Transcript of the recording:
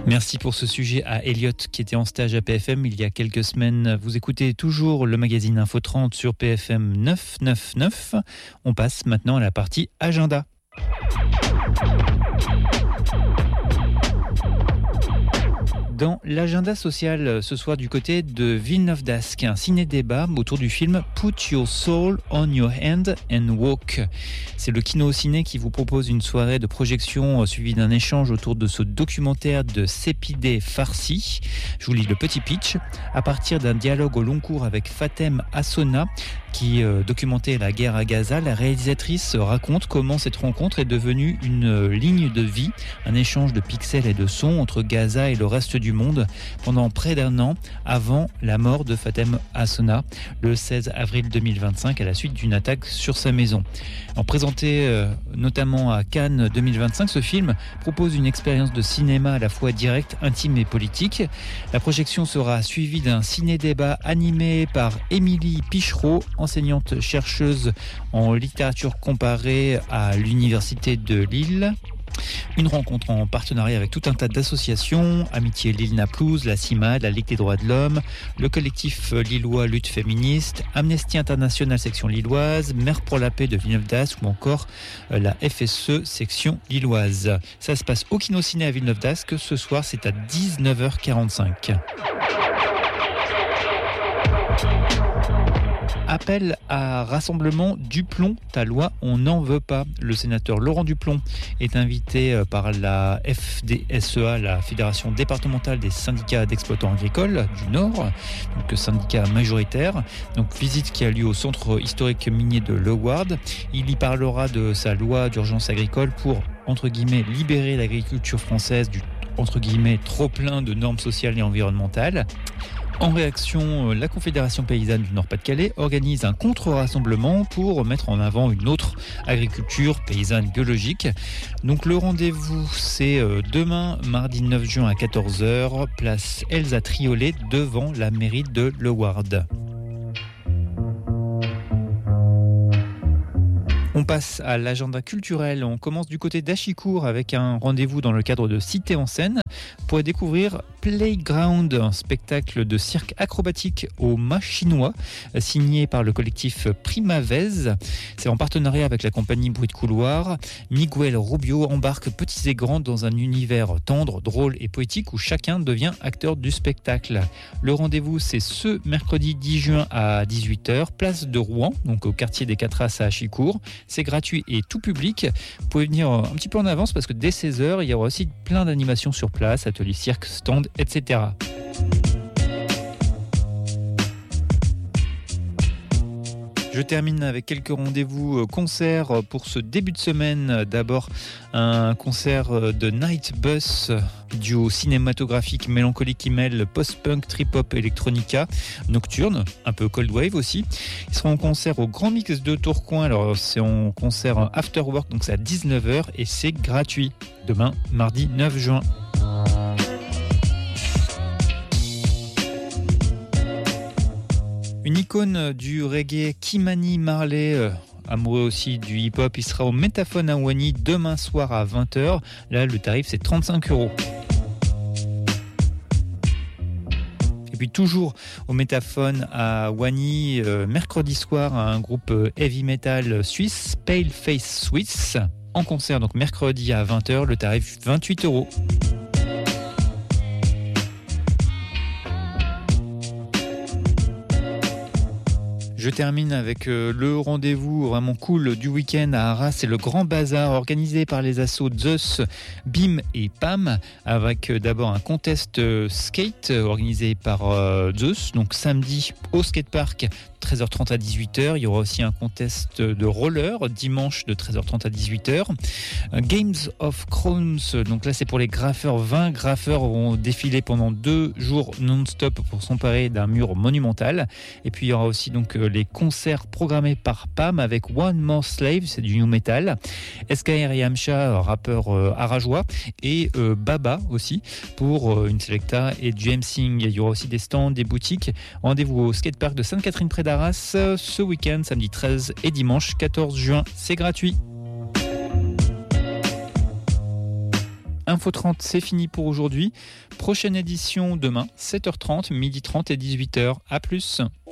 Merci pour ce sujet à Elliot qui était en stage à PFM il y a quelques semaines. Vous écoutez toujours le magazine Info 30 sur PFM 999. On passe maintenant à la partie agenda. Dans l'agenda social ce soir du côté de Villeneuve d'Ascq, un ciné-débat autour du film Put Your Soul on Your Hand and Walk. C'est le Kino Ciné qui vous propose une soirée de projection suivie d'un échange autour de ce documentaire de Sepideh Farsi. Je vous lis le petit pitch. À partir d'un dialogue au long cours avec Fatem Assona, qui documentait la guerre à Gaza, la réalisatrice raconte comment cette rencontre est devenue une ligne de vie, un échange de pixels et de sons entre Gaza et le reste du monde pendant près d'un an avant la mort de Fatem Assona, le 16 avril 2025, à la suite d'une attaque sur sa maison. Présenté notamment à Cannes 2025, ce film propose une expérience de cinéma à la fois directe, intime et politique. La projection sera suivie d'un ciné-débat animé par Émilie Pichereau, enseignante chercheuse en littérature comparée à l'Université de Lille. Une rencontre en partenariat avec tout un tas d'associations, Amitié Lille Naplouse, la CIMAD, la Ligue des droits de l'homme, le collectif lillois Lutte féministe, Amnesty International section lilloise, Mères pour la paix de Villeneuve d'Ascq ou encore la FSE section lilloise. Ça se passe au Kino Ciné à Villeneuve d'Ascq. Ce soir, c'est à 19h45. Appel à rassemblement Duplon, ta loi, on n'en veut pas. Le sénateur Laurent Duplon est invité par la FDSEA, la Fédération départementale des syndicats d'exploitants agricoles du Nord, donc syndicat majoritaire. Donc visite qui a lieu au centre historique minier de Leeuwarden. Il y parlera de sa loi d'urgence agricole pour, entre guillemets, libérer l'agriculture française du, entre guillemets, trop plein de normes sociales et environnementales. En réaction, la Confédération paysanne du Nord-Pas-de-Calais organise un contre-rassemblement pour mettre en avant une autre agriculture paysanne biologique. Donc le rendez-vous, c'est demain, mardi 9 juin à 14h, place Elsa Triolet, devant la mairie de Leeuwarden. On passe à l'agenda culturel. On commence du côté d'Achicourt avec un rendez-vous dans le cadre de Cité en scène pour découvrir Playground, un spectacle de cirque acrobatique au mât chinois signé par le collectif Primavez. C'est en partenariat avec la compagnie Bruit de Couloir. Miguel Rubio embarque petits et grands dans un univers tendre, drôle et poétique où chacun devient acteur du spectacle. Le rendez-vous, c'est ce mercredi 10 juin à 18h, place de Rouen, donc au quartier des Quatras à Achicourt. C'est gratuit et tout public. Vous pouvez venir un petit peu en avance parce que dès 16h, il y aura aussi plein d'animations sur place, ateliers cirque, stand, etc. Je termine avec quelques rendez-vous concerts pour ce début de semaine. D'abord, un concert de Night Bus, duo cinématographique mélancolique qui mêle post-punk, trip-hop, electronica, nocturne, un peu cold wave aussi. Ils seront en concert au Grand Mix de Tourcoing. Alors, c'est en concert after work, donc c'est à 19h et c'est gratuit. Demain, mardi 9 juin. Une icône du reggae, Kimani Marley, amoureux aussi du hip-hop, il sera au Métaphone à Wany demain soir à 20h. Là, le tarif, c'est 35 €. Et puis toujours au Métaphone à Wany, mercredi soir, un groupe heavy metal suisse, Paleface Swiss, en concert, donc mercredi à 20h, le tarif 28 €. Je termine avec le rendez-vous vraiment cool du week-end à Arras. C'est le grand bazar organisé par les assos Zeus, BIM et PAM, avec d'abord un contest skate organisé par Zeus, donc samedi au skatepark 13h30 à 18h. Il y aura aussi un contest de roller dimanche de 13h30 à 18h. Games of Crowns, donc là c'est pour les graffeurs. 20 graffeurs vont défiler pendant 2 jours non-stop pour s'emparer d'un mur monumental. Et puis il y aura aussi donc les concerts programmés par PAM avec One More Slave, c'est du new metal, SKR Yamcha, rappeur arajois, et Baba aussi pour une selecta et du MCing. Il y aura aussi des stands, des boutiques. Rendez-vous au skatepark de Sainte-Catherine près d'Arras ce week-end, samedi 13 et dimanche 14 juin. C'est gratuit. Info 30, c'est fini pour aujourd'hui. Prochaine édition demain, 7h30, 12h30 et 18h. À plus.